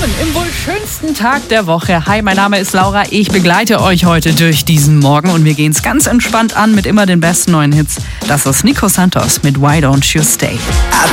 willkommen im wohl schönsten Tag der Woche. Hi, mein Name ist Laura. Ich begleite euch heute durch diesen Morgen und wir gehen es ganz entspannt an mit immer den besten neuen Hits. Das ist Nico Santos mit Why Don't You Stay. I